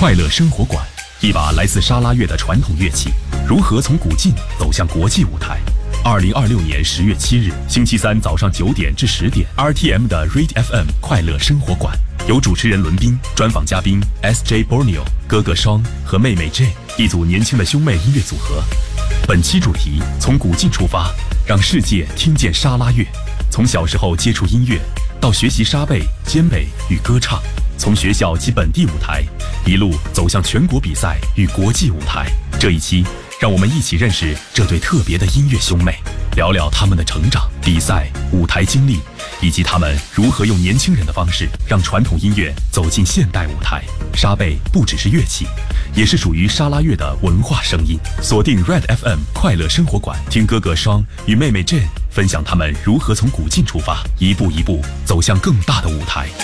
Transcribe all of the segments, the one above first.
快乐生活馆，一把来自沙拉越的传统乐器，如何从古晋走向国际舞台？2026年10月7日，星期三早上9点至10点 ，RTM 的 Read FM 快乐生活馆，由主持人伦宾、专访嘉宾 SJ Borneo、哥哥 Sean 和妹妹 J 一组年轻的兄妹音乐组合。本期主题从古晋出发，让世界听见沙拉越。从小时候接触音乐，到学习沙贝、尖北与歌唱，从学校及本地舞台，一路走向全国比赛与国际舞台。这一期，让我们一起认识这对特别的音乐兄妹，聊聊他们的成长、比赛、舞台经历，以及他们如何用年轻人的方式，让传统音乐走进现代舞台。沙贝不只是乐器，也是属于沙拉越的文化声音。锁定 Red FM 快乐生活馆，听哥哥双与妹妹 Jane 分享他们如何从古晋出发，一步一步走向更大的舞台。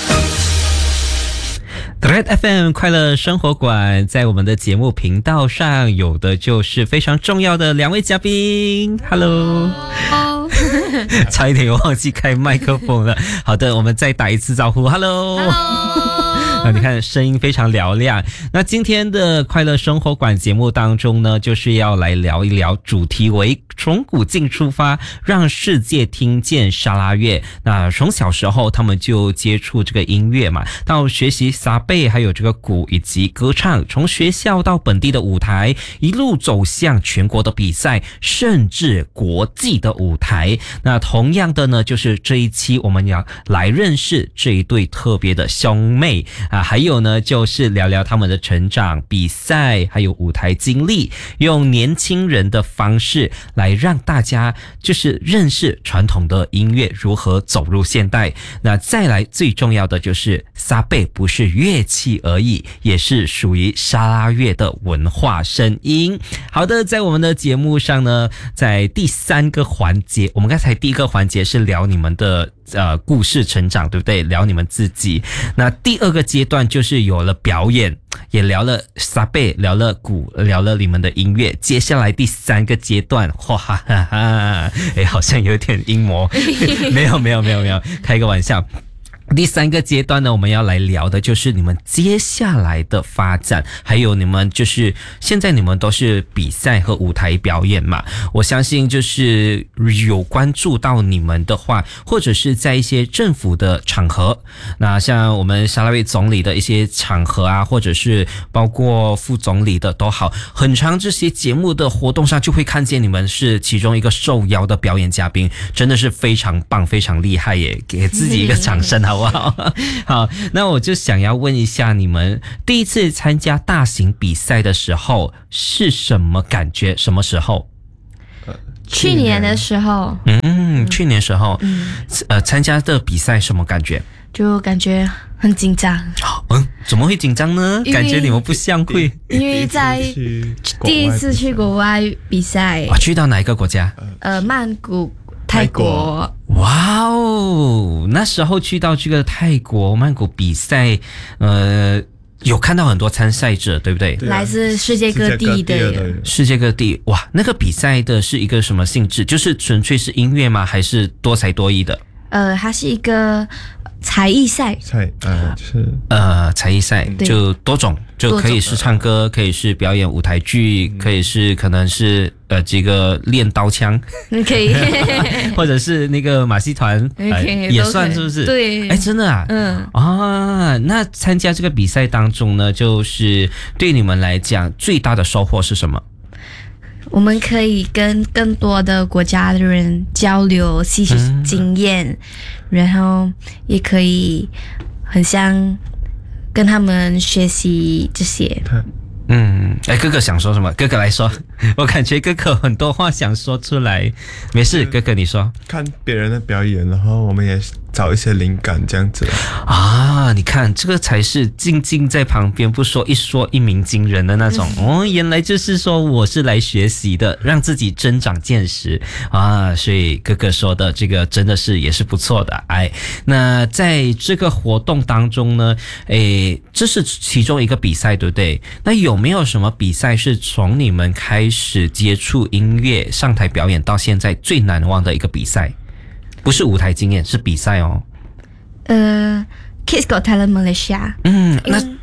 Red FM 快乐生活馆，在我们的节目频道上有的就是非常重要的两位嘉宾。Hello， 差一点忘记开麦克风了。好的，我们再打一次招呼。Hello。你看声音非常嘹亮。那今天的快乐生活馆节目当中呢，就是要来聊一聊主题为从古晋出发，让世界听见沙拉越。那从小时候他们就接触这个音乐嘛，到学习沙贝还有这个鼓以及歌唱，从学校到本地的舞台，一路走向全国的比赛，甚至国际的舞台。那同样的呢，就是这一期我们要来认识这一对特别的兄妹还有呢，就是聊聊他们的成长、比赛还有舞台经历，用年轻人的方式来让大家就是认识传统的音乐如何走入现代。那再来最重要的就是沙贝不是乐器而已，也是属于沙拉越的文化声音。好的，在我们的节目上呢，在第三个环节，我们刚才第一个环节是聊你们的故事成长，对不对？聊你们自己。那第二个阶段就是有了表演，也聊了沙贝，聊了鼓，聊了你们的音乐。接下来第三个阶段，哇哈哈，好像有点阴谋。没有，开个玩笑。第三个阶段呢，我们要来聊的就是你们接下来的发展，还有你们就是现在你们都是比赛和舞台表演嘛。我相信就是有关注到你们的话，或者是在一些政府的场合，那像我们沙拉越总理的一些场合啊，或者是包括副总理的都好，很常这些节目的活动上就会看见你们是其中一个受邀的表演嘉宾，真的是非常棒，非常厉害耶，给自己一个掌声好不好？好，那我就想要问一下，你们第一次参加大型比赛的时候是什么感觉？什么时候？ 去年的时候。 去年时候，参加的比赛什么感觉？ 就感觉很紧张。 怎么会紧张呢？感觉你们不像会。 因为在第一次去国外比赛。 去到哪一个国家？ 曼谷。泰国。 哇哦，那时候去到这个泰国曼谷比赛，有看到很多参赛者，对不对？ 来自世界各地的。 世界各地，哇，那个比赛的是一个什么性质？就是纯粹是音乐吗？还是多才多艺的？ 它是一个才艺赛。 才艺赛就多种，就可以是唱歌，可以是表演舞台剧，可以是可能是这个练刀枪， 可以， 或者是那个马戏团，也算是不是？ 对， 真的啊，那参加这个比赛当中呢，就是对你们来讲最大的收获是什么？ 我们可以跟更多的国家的人交流，吸取经验，然后也可以很像跟他们学习这些。 哥哥想说什么？哥哥来说，我感觉哥哥很多话想说出来。没事，哥哥你说。 看别人的表演，然后我们也找一些灵感，这样子啊！你看，这个才是静静在旁边不说一鸣惊人的那种。原来就是说我是来学习的，让自己增长见识啊！所以哥哥说的这个真的是也是不错的。那在这个活动当中呢，这是其中一个比赛，对不对？那有没有什么比赛是从你们开始接触音乐上台表演到现在最难忘的一个比赛？不是舞台经验，是比赛哦。 Kids Got Talent Malaysia。 那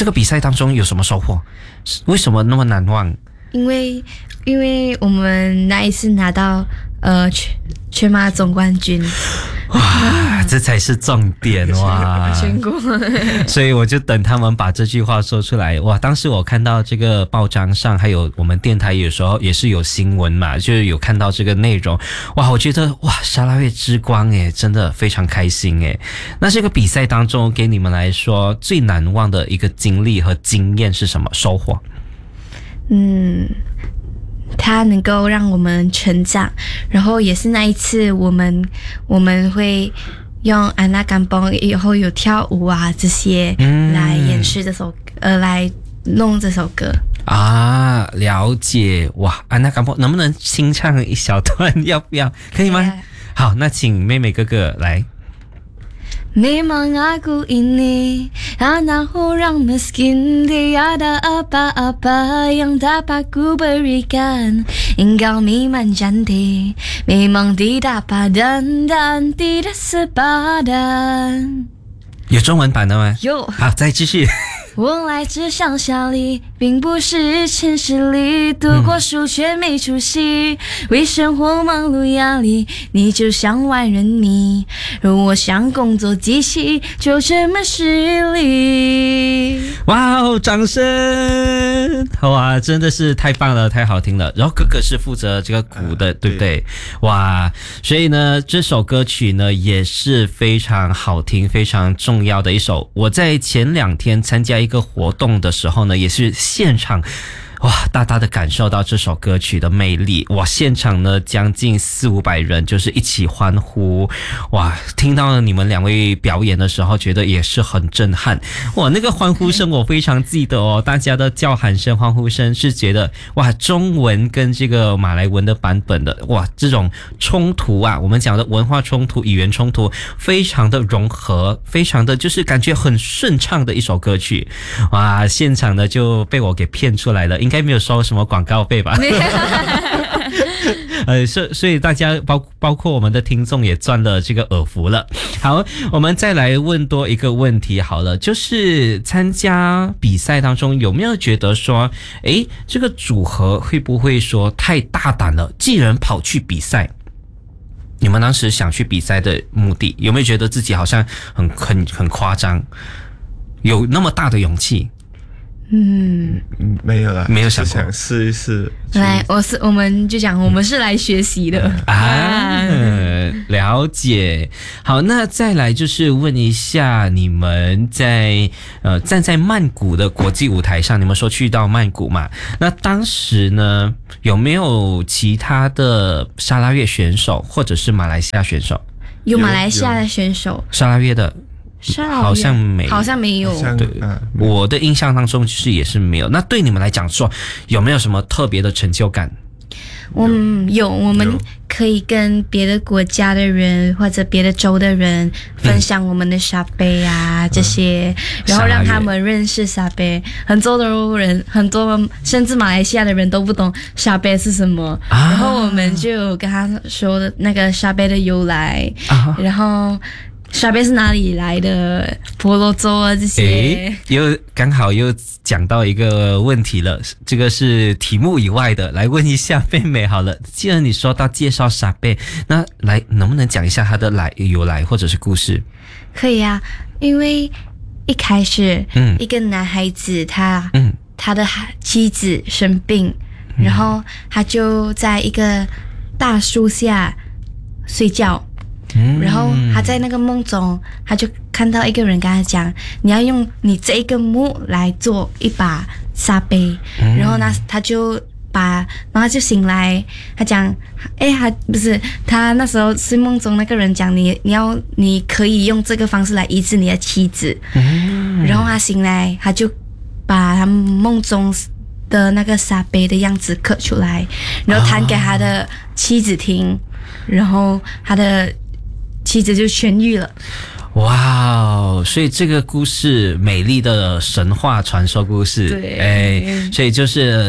这个比赛当中有什么收获？为什么那么难忘？ 因为我们那一次拿到全马总冠军， 哇，这才是重点哇！ 全国， 所以我就等他们把这句话说出来。哇，当时我看到这个报章上，还有我们电台有时候也是有新闻嘛，就是有看到这个内容。哇，我觉得哇，沙拉越之光诶，真的非常开心诶。那这个比赛当中，给你们来说最难忘的一个经历和经验是什么？收获？ 它能够让我们成长，然后也是那一次我们会用安娜甘邦，以后有跳舞啊这些来演示来弄这首歌啊，了解哇！安娜甘邦能不能清唱一小段？要不要？可以吗？好，那请妹妹哥哥来。 Memang aku ini anak orang miskin, tiada apa-apa yang dapat ku berikan. Engkau memang cantik, memang tidak padan dan tidak sepadan. 有中文版的吗？ 有。 好，再继续。 我来自乡下里，并不是城市里，读过书却没出息，为生活忙碌压力，你就像万人迷，而我像工作机器，就这么势利。 哇哦，掌声！哇，真的是太棒了，太好听了。然后哥哥是负责这个鼓的，对不对？哇，所以呢，这首歌曲呢也是非常好听，非常重要的一首。我在前2天参加一个活动的时候呢，也是现场哇，大大的感受到这首歌曲的魅力。哇，现场呢将近400-500人，就是一起欢呼。哇，听到你们2位表演的时候，觉得也是很震撼。哇，那个欢呼声我非常记得哦，大家的叫喊声、欢呼声是觉得哇，中文跟这个马来文的版本的哇，这种冲突啊，我们讲的文化冲突、语言冲突，非常的融合，非常的就是感觉很顺畅的一首歌曲。哇，现场呢就被我给骗出来了。应该没有收什么广告费吧？所以大家包括我们的听众也赚了这个耳福了。好，我们再来问多一个问题好了，就是参加比赛当中有没有觉得说，这个组合会不会说太大胆了？既然跑去比赛，你们当时想去比赛的目的，有没有觉得自己好像很夸张，有那么大的勇气？ 没有啦， 没有想过， 想试一试。 来，我们就讲，我们是来学习的啊，了解。好，那再来就是问一下，你们在站在曼谷的国际舞台上，你们说去到曼谷嘛？那当时呢，有没有其他的沙拉越选手或者是马来西亚选手？ 有马来西亚的选手， 沙拉越的。好像没有，对，我的印象当中就是也是没有。那对你们来讲说，有没有什么特别的成就感？ 我们可以跟别的国家的人或者别的州的人分享我们的沙贝啊这些，然后让他们认识沙贝。很多甚至马来西亚的人都不懂沙贝是什么，然后我们就跟他说的那个沙贝的由来，然后沙贝是哪里来的？婆罗洲啊，这些。 刚好又讲到一个问题了，这个是题目以外的，来问一下妹妹好了。既然你说到介绍沙贝，那来能不能讲一下它的由来或者是故事？ 可以啊，因为一开始，一个男孩子他的妻子生病，然后他就在一个大树下睡觉。然后他在那个梦中，他就看到一个人跟他讲，你要用你这一个木来做一把沙杯。然后呢，他就醒来，他讲，他那时候是梦中那个人讲，你可以用这个方式来医治你的妻子。然后他醒来，他就把他梦中的那个沙杯的样子刻出来，然后弹给他的妻子听，然后他的妻子就痊愈了。 哇哦！所以这个故事，美丽的神话传说故事， 对， 所以就是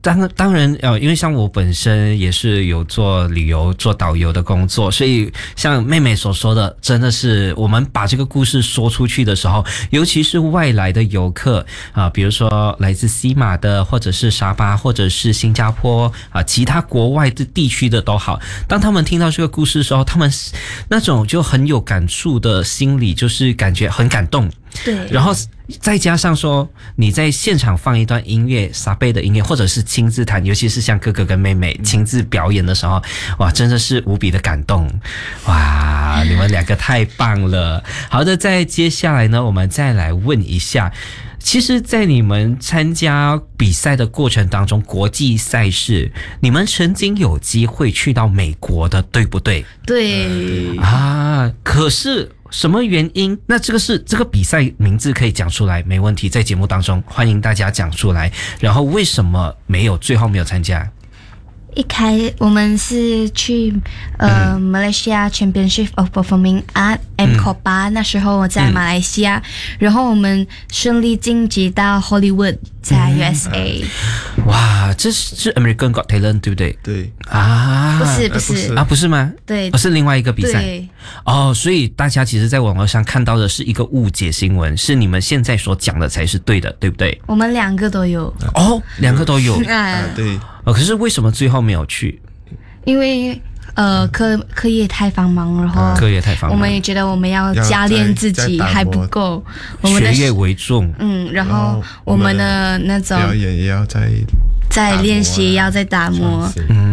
当然因为像我本身也是有做旅游做导游的工作，所以像妹妹所说的，真的是我们把这个故事说出去的时候，尤其是外来的游客比如说来自西马的，或者是沙巴，或者是新加坡其他国外的地区的都好，当他们听到这个故事的时候，他们那种就很有感触的心理，就是感觉很感动。 对， 然后再加上说你在现场放一段音乐，沙贝的音乐，或者是亲自弹，尤其是像哥哥跟妹妹亲自表演的时候，哇，真的是无比的感动。哇，你们两个太棒了。好的，在接下来呢，我们再来问一下，其实在你们参加比赛的过程当中，国际赛事你们曾经有机会去到美国的，对不对？ 对可是什么原因？那这个比赛名字可以讲出来，没问题，在节目当中欢迎大家讲出来。然后为什么最后没有参加？ 我们是去Malaysia Championship of Performing Art MCOPA， 那时候我在马来西亚，然后我们顺利晋级到 Hollywood 在 USA。 哇，这是 American Got Talent 对不对？ 对不是不是吗？ 对， 是另外一个比赛。 对所以大家其实在网络上看到的是一个误解新闻，是你们现在所讲的才是对的，对不对？ 我们两个都有。 两个都有对。 可是为什么最后没有去？ 因为课业太繁忙，然后课业太繁忙， 我们也觉得我们要加练自己还不够，我们的学业为重。 然后我们的那种表演也要再练习，要再打磨，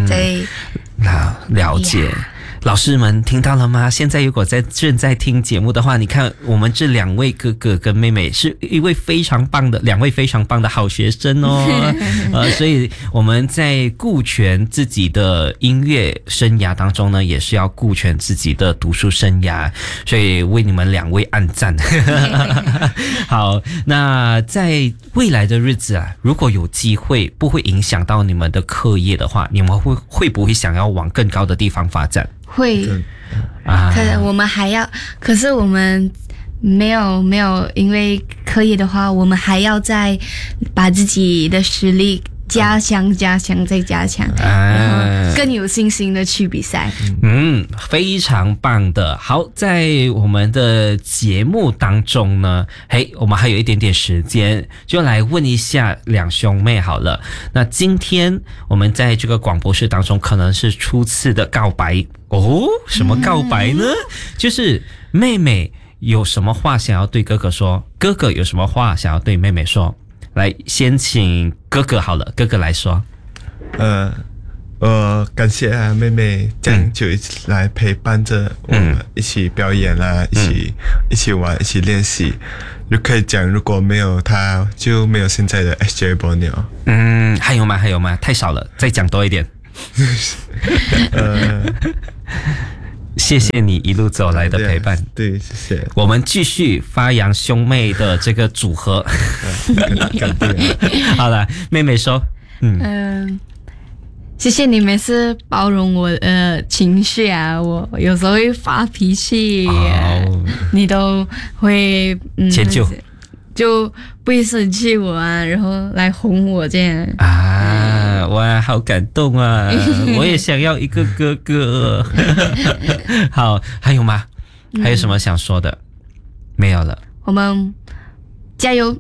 了解。老师们听到了吗？现在如果正在听节目的话，你看我们这两位哥哥跟妹妹是两位非常棒的好学生所以我们在顾全自己的音乐生涯当中呢，也是要顾全自己的读书生涯，所以为你们两位按赞。好，那在未来的日子如果有机会不会影响到你们的课业的话，你们会不会想要往更高的地方发展？ 会可是我们没有，因为可以的话，我们还要再把自己的实力加强，再加强，然后更有信心的去比赛。 非常棒的。好，在我们的节目当中呢，我们还有一点点时间，就来问一下两兄妹好了。那今天我们在这个广播室当中，可能是初次的告白什么告白呢？就是妹妹有什么话想要对哥哥说，哥哥有什么话想要对妹妹说。来，先请哥哥好了，哥哥来说。 我感谢妹妹这样就一起来陪伴着我们一起表演一起玩，一起练习。就可以讲，如果没有她，就没有现在的 SJ Borneo。 还有吗？太少了，再讲多一点。谢谢你一路走来的陪伴。 对，谢谢。 我们继续发扬兄妹的这个组合。好了，妹妹说， 谢谢你每次包容我情绪我有时候会发脾气，你都会迁就， 就不会生气我然后来哄我这样哇，好感动我也想要一个哥哥。好，还有吗？还有什么想说的？没有了。 我们加油。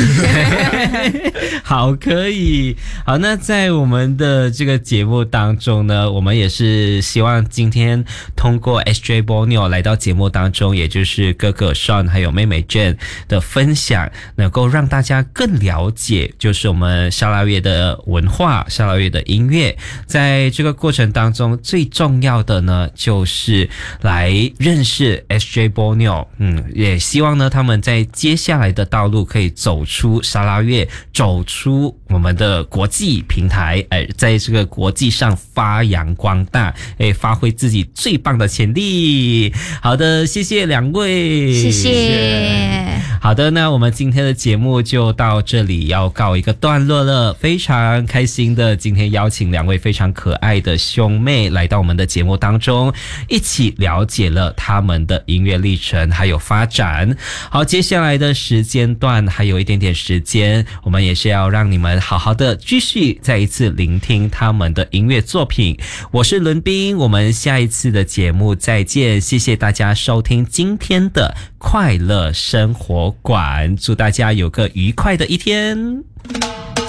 好，可以。好，那在我们的这个节目当中呢，我们也是希望今天通过 SJ Borneo 来到节目当中，也就是哥哥 Sean 还有妹妹 Jane 的分享，能够让大家更了解就是我们沙拉越的文化，沙拉越的音乐。在这个过程当中，最重要的呢就是来认识 SJ Borneo。也希望呢他们在接下来的道路可以走出沙拉越，走出我们的国际平台，在这个国际上发扬光大，发挥自己最棒的潜力。好的，谢谢两位， 谢谢。 好的，那我们今天的节目就到这里要告一个段落了。非常开心的今天邀请两位非常可爱的兄妹来到我们的节目当中，一起了解了他们的音乐历程还有发展。好，接下来的时间段还有一点点点时间，我们也是要让你们好好的继续再一次聆听他们的音乐作品。我是伦彬，我们下一次的节目再见，谢谢大家收听今天的快乐生活馆，祝大家有个愉快的一天。